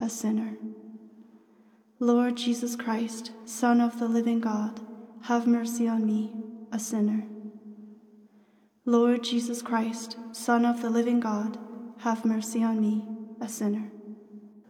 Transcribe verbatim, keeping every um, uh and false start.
a sinner. Lord Jesus Christ, Son of the living God, have mercy on me, a sinner. Lord Jesus Christ, Son of the living God, have mercy on me, a sinner.